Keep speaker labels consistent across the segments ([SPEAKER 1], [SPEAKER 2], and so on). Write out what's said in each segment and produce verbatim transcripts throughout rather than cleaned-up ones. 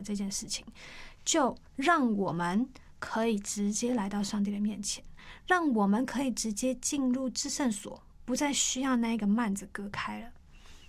[SPEAKER 1] 这件事情，就让我们可以直接来到上帝的面前，让我们可以直接进入至圣所，不再需要那一个幔子隔开了。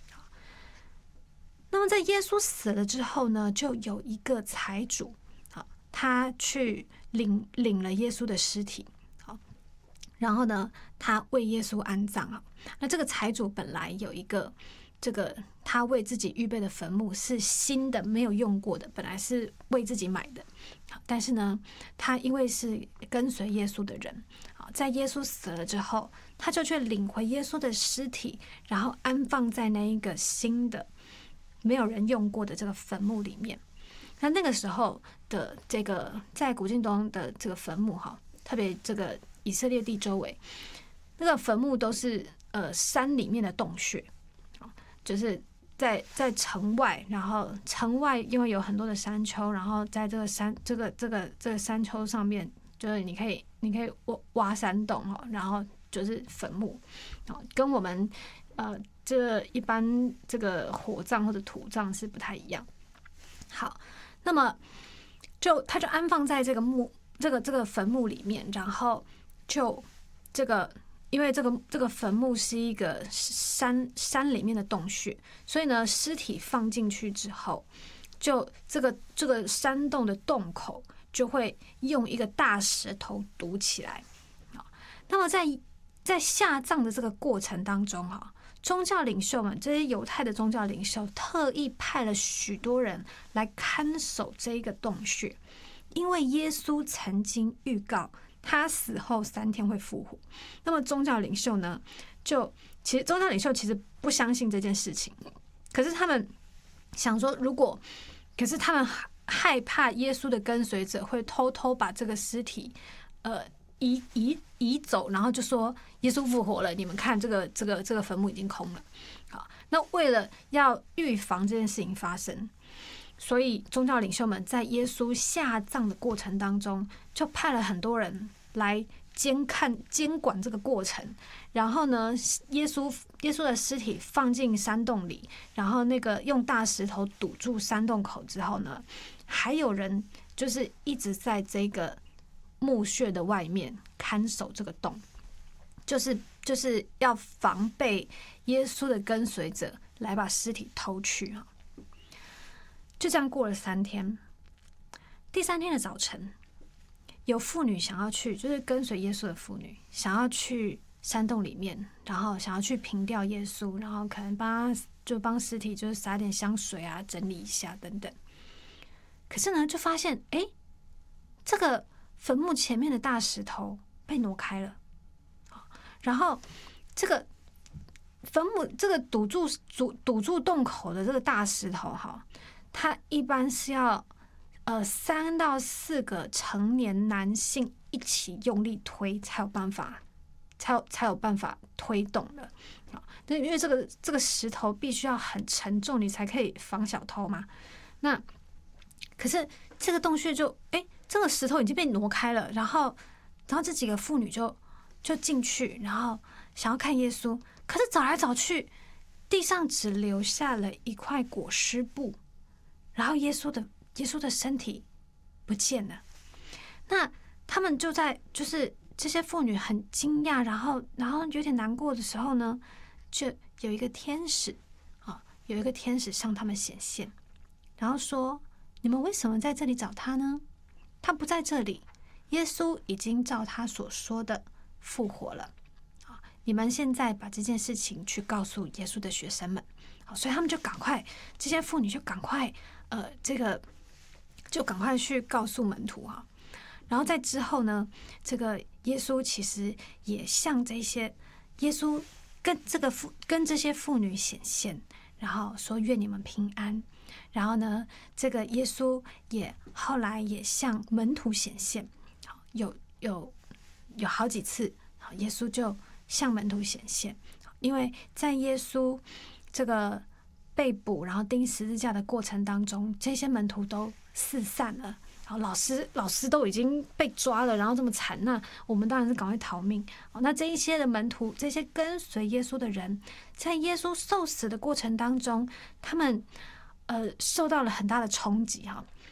[SPEAKER 1] 那么在耶稣死了之后呢，就有一个财主，他去领领了耶稣的尸体，然后呢，他为耶稣安葬。那这个财主本来有一个这个他为自己预备的坟墓是新的，没有用过的，本来是为自己买的。但是呢，他因为是跟随耶稣的人，在耶稣死了之后，他就去领回耶稣的尸体，然后安放在那一个新的没有人用过的这个坟墓里面。那那个时候的这个在古近东的这个坟墓哈，特别这个以色列地周围，那个坟墓都是呃山里面的洞穴，就是在在城外，然后城外因为有很多的山丘，然后在这个山这个这个这个山丘上面，就是你可以你可以挖挖山洞哈，然后就是坟墓，跟我们呃这一般这个火葬或者土葬是不太一样。好，那么就他就安放在这个墓这个这个坟墓里面，然后就这个。因为这个这个坟墓是一个山山里面的洞穴，所以呢，尸体放进去之后，就这个这个山洞的洞口就会用一个大石头堵起来。那么在在下葬的这个过程当中，哈，宗教领袖们，这些犹太的宗教领袖特意派了许多人来看守这一个洞穴，因为耶稣曾经预告。他死后三天会复活，那么宗教领袖呢？就其实宗教领袖其实不相信这件事情，可是他们想说，如果可是他们害怕耶稣的跟随者会偷偷把这个尸体呃移移移走，然后就说耶稣复活了，你们看这个这个这个坟墓已经空了。好，那为了要预防这件事情发生。所以宗教领袖们在耶稣下葬的过程当中，就派了很多人来监看、监管这个过程。然后呢，耶稣耶稣的尸体放进山洞里，然后那个用大石头堵住山洞口之后呢，还有人就是一直在这个墓穴的外面看守这个洞，就是就是要防备耶稣的跟随者来把尸体偷去啊。就这样过了三天，第三天的早晨，有妇女想要去，就是跟随耶稣的妇女想要去山洞里面，然后想要去凭吊耶稣，然后可能帮他就帮尸体就是撒点香水啊，整理一下等等。可是呢，就发现哎，这个坟墓前面的大石头被挪开了，然后这个坟墓这个堵住堵堵住洞口的这个大石头哈。他一般是要，呃，三到四个成年男性一起用力推，才有办法，才有才有办法推动的啊。那因为这个这个石头必须要很沉重，你才可以防小偷嘛。那可是这个洞穴就，哎，这个石头已经被挪开了，然后，然后这几个妇女就就进去，然后想要看耶稣，可是找来找去，地上只留下了一块裹尸布。然后耶稣的耶稣的身体不见了，那他们就在就是这些妇女很惊讶，然后然后有点难过的时候呢，就有一个天使啊，有一个天使向他们显现，然后说：“你们为什么在这里找他呢？他不在这里，耶稣已经照他所说的复活了。啊，你们现在把这件事情去告诉耶稣的学生们。”好，所以他们就赶快，这些妇女就赶快。呃，这个就赶快去告诉门徒啊，然后在之后呢，这个耶稣其实也向这些耶稣跟这个妇跟这些妇女显现，然后说愿你们平安。然后呢，这个耶稣也后来也向门徒显现，有有有好几次，耶稣就向门徒显现，因为在耶稣这个。被捕，然后钉十字架的过程当中，这些门徒都四散了。然后老师老师都已经被抓了，然后这么惨，那我们当然是赶快逃命。那这一些的门徒，这些跟随耶稣的人，在耶稣受死的过程当中，他们呃受到了很大的冲击哈。